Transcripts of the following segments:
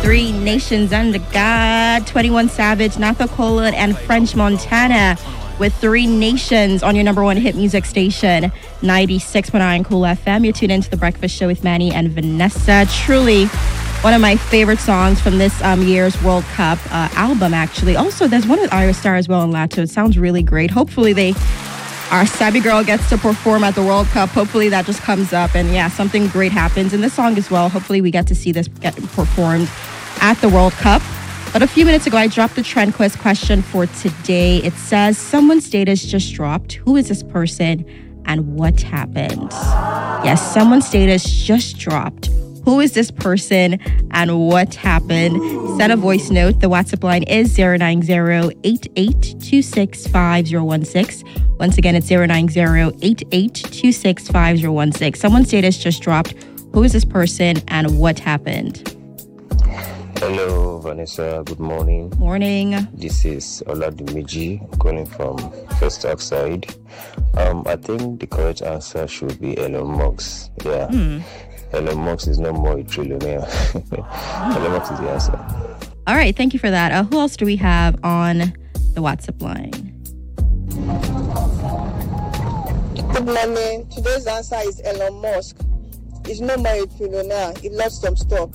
Three Nations Under God, 21 Savage, Natha Colon, and French Montana with Three Nations on your number one hit music station, 96.9 Cool FM. You're tuned into The Breakfast Show with Manny and Vanessa. Truly one of my favorite songs from this year's World Cup album, actually. Also, there's one with Ira Star as well in Lato. It sounds really great. Hopefully our Sabi girl gets to perform at the World Cup. Hopefully that just comes up and yeah, something great happens in this song as well. Hopefully we get to see this get performed at the World Cup. But a few minutes ago, I dropped the trend quiz question for today. It says, someone's status just dropped. Who is this person and what happened? Yes, someone's status just dropped. Who is this person and what happened? Send a voice note. The WhatsApp line is 090-8826-5016. Once again, it's 090-8826-5016. Someone's status just dropped. Who is this person and what happened? Hello, Vanessa. Good morning. Morning. This is Oladumiji calling from First Oxide. I think the correct answer should be Elon Musk. Yeah. Elon Musk is no more a trillionaire. Elon Musk is the answer. All right. Thank you for that. Who else do we have on the WhatsApp line? Good morning. Today's answer is Elon Musk. He's no more a trillionaire. He lost some stock.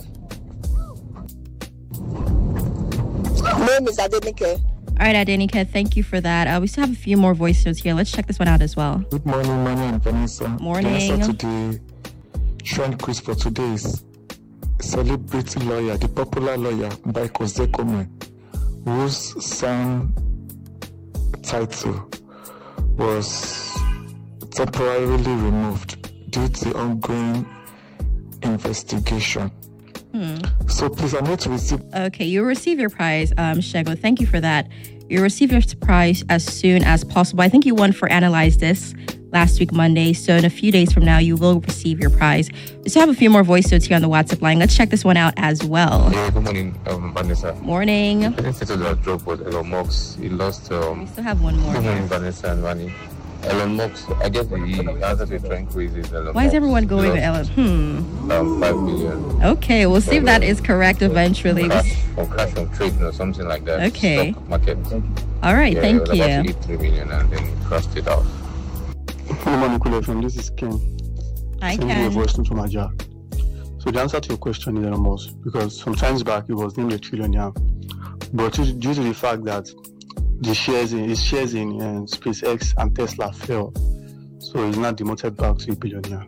Name is Adenike. All right, Adenike, thank you for that. We still have a few more voice notes here. Let's check this one out as well. Good morning, Manny and Vanessa. Morning. The answer to the trend quiz for today is celebrity lawyer, the popular lawyer by Kozekome, whose sound title was temporarily removed due to the ongoing investigation. So please, I need to receive. Okay, you'll receive your prize, Shego. Thank you for that. You'll receive your prize as soon as possible. I think you won for Analyze This last week, Monday. So in a few days from now, you will receive your prize. We still have a few more voice notes here on the WhatsApp line. Let's check this one out as well. Yeah, good morning, Vanessa. Morning. I didn't say to that drop was Elon Musk. He lost. We still have one more. Good morning, Vanessa and Manny. Elon Musk, I guess the answer to the trend quiz is Elon Musk. Why is everyone going with Elon? 5 billion. Okay, we'll see if that is correct eventually. Crash on trade or something like that. Okay. Stock market. All right, thank it was you. about to eat 3 million and then crashed it out. Good morning, Cool FM. This is Ken. Hi, Sending Ken. a voice note from Aja. So the answer to your question is Elon Musk, because some times back he was named a trillionaire, but due to the fact that his shares in SpaceX and Tesla fell, so he's not demoted back to a billionaire.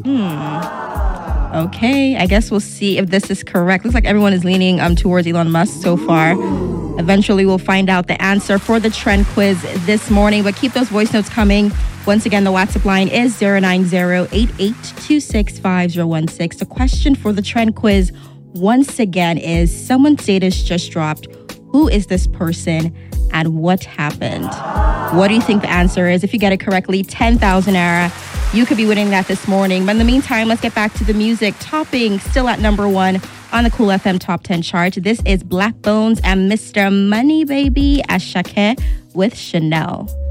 Okay, I guess we'll see if this is correct. Looks like everyone is leaning towards Elon Musk so far. Eventually, we'll find out the answer for the trend quiz this morning, but keep those voice notes coming. Once again, the WhatsApp line is 090-8826-5016. The question for the trend quiz, once again, is someone's status just dropped. Who is this person and what happened? What do you think the answer is? If you get it correctly, 10,000 naira. You could be winning that this morning. But in the meantime, let's get back to the music. Topping still at number one on the Cool FM Top 10 chart. This is Black Bones and Mr. Money Baby Ashake with Chanel.